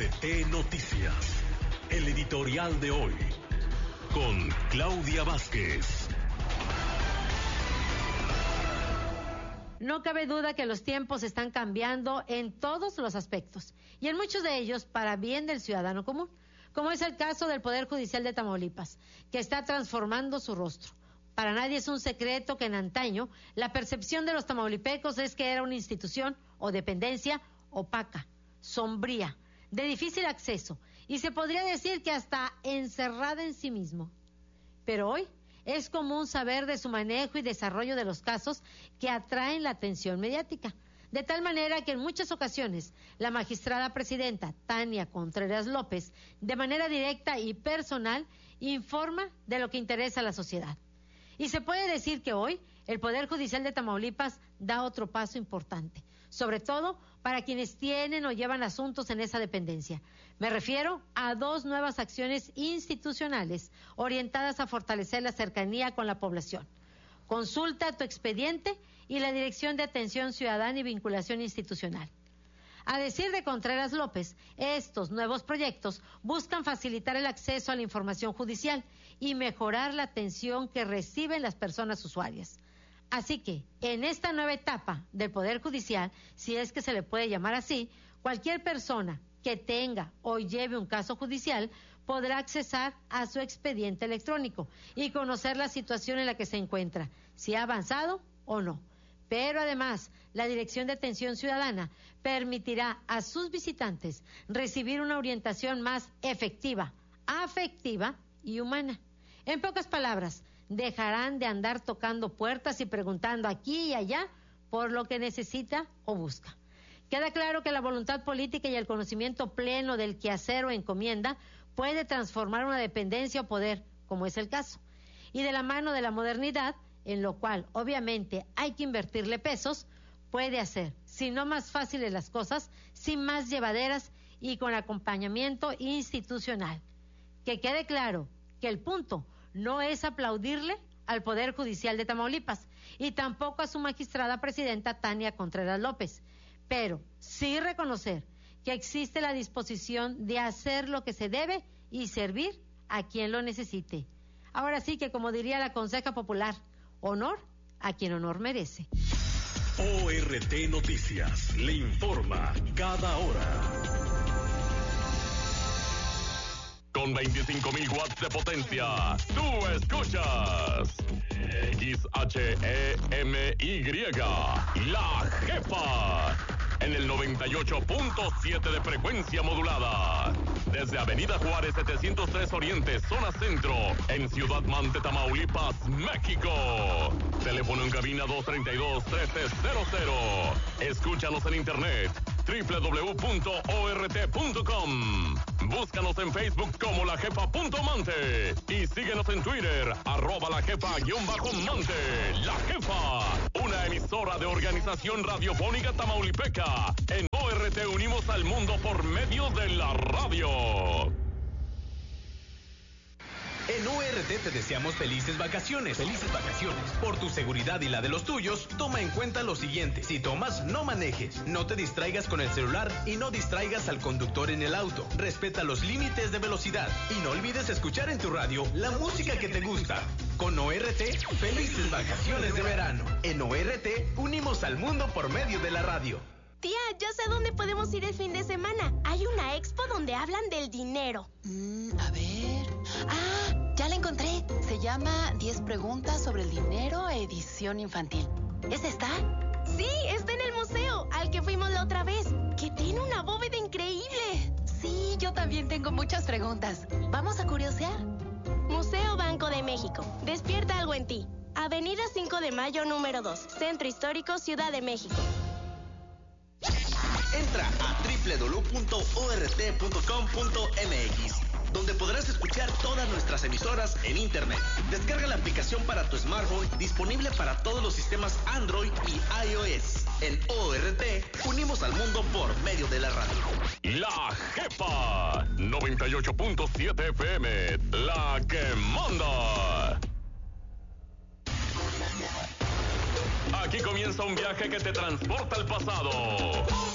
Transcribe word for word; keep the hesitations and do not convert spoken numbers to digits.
R T Noticias, el editorial de hoy, con Claudia Vázquez. No cabe duda que los tiempos están cambiando en todos los aspectos, y en muchos de ellos para bien del ciudadano común, como es el caso del Poder Judicial de Tamaulipas, que está transformando su rostro. Para nadie es un secreto que en antaño la percepción de los tamaulipecos es que era una institución o dependencia opaca, sombría, de difícil acceso, y se podría decir que hasta encerrada en sí mismo. Pero hoy es común saber de su manejo y desarrollo de los casos que atraen la atención mediática, de tal manera que en muchas ocasiones la magistrada presidenta Tania Contreras López, de manera directa y personal, informa de lo que interesa a la sociedad. Y se puede decir que hoy el Poder Judicial de Tamaulipas da otro paso importante, sobre todo para quienes tienen o llevan asuntos en esa dependencia. Me refiero a dos nuevas acciones institucionales orientadas a fortalecer la cercanía con la población. Consulta tu expediente y la Dirección de Atención Ciudadana y Vinculación Institucional. A decir de Contreras López, estos nuevos proyectos buscan facilitar el acceso a la información judicial y mejorar la atención que reciben las personas usuarias. Así que, en esta nueva etapa del Poder Judicial, si es que se le puede llamar así, cualquier persona que tenga o lleve un caso judicial podrá accesar a su expediente electrónico y conocer la situación en la que se encuentra, si ha avanzado o no. Pero además, la Dirección de Atención Ciudadana permitirá a sus visitantes recibir una orientación más efectiva, afectiva y humana. En pocas palabras, dejarán de andar tocando puertas y preguntando aquí y allá por lo que necesita o busca. Queda claro que la voluntad política y el conocimiento pleno del quehacer o encomienda puede transformar una dependencia o poder, como es el caso. Y de la mano de la modernidad, en lo cual obviamente hay que invertirle pesos, puede hacer, si no más fáciles las cosas, sí más llevaderas y con acompañamiento institucional. Que quede claro que el punto no es aplaudirle al Poder Judicial de Tamaulipas y tampoco a su magistrada presidenta Tania Contreras López, pero sí reconocer que existe la disposición de hacer lo que se debe y servir a quien lo necesite. Ahora sí que, como diría la conseja popular, honor a quien honor merece. O R T Noticias le informa cada hora. Con veinticinco mil watts de potencia, tú escuchas X H E M Y, La Jefa, en el noventa y ocho punto siete de frecuencia modulada. Desde Avenida Juárez setecientos tres Oriente, zona centro, en Ciudad Mante, Tamaulipas, México. Teléfono en cabina dos treinta y dos, trece cero cero. Escúchanos en internet, doble u doble u doble u punto o r t punto com. Búscanos en Facebook como La Jefa punto Mante y síguenos en Twitter, arroba La Jefa guión bajo Mante. La Jefa, una emisora de Organización Radiofónica Tamaulipeca. En O R T unimos al mundo por medio de la radio. En O R T te deseamos felices vacaciones. Felices vacaciones. Por tu seguridad y la de los tuyos, toma en cuenta lo siguiente. Si tomas, no manejes. No te distraigas con el celular y no distraigas al conductor en el auto. Respeta los límites de velocidad. Y no olvides escuchar en tu radio la música que te gusta. Con O R T, felices vacaciones de verano. En O R T, unimos al mundo por medio de la radio. Tía, yo sé dónde podemos ir el fin de semana. Hay una expo donde hablan del dinero. Mm, a ver... ¡Ah! Ya la encontré. Se llama diez preguntas sobre el dinero, edición infantil. ¿Es esta? Sí, está en el museo, al que fuimos la otra vez, que tiene una bóveda increíble. Sí, yo también tengo muchas preguntas. ¿Vamos a curiosear? Museo Banco de México. Despierta algo en ti. Avenida cinco de Mayo, número dos. Centro Histórico, Ciudad de México. Entra a doble u doble u doble u punto o r t punto com punto m x, donde podrás escuchar todas nuestras emisoras en internet. Descarga la aplicación para tu smartphone, disponible para todos los sistemas Android y iOS. En O R T, unimos al mundo por medio de la radio. La Jefa, noventa y ocho punto siete F M, la que manda. Aquí comienza un viaje que te transporta al pasado.